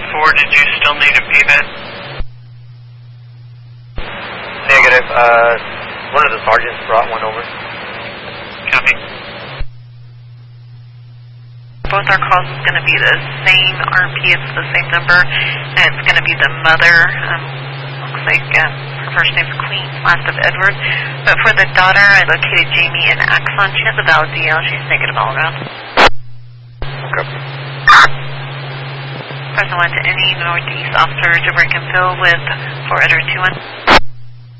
4, did you still need a PVET? Negative. One of the sergeants brought one over. Copy. Both our calls is going to be the same RP, it's the same number, and it's going to be the mother. Looks like her first name's Queen, last of Edward. But for the daughter, I located Jamie in Axon. She has a valid DL. She's negative all around. Okay. Press 1 to any Northeast officer to break and fill with 4 Edward 21.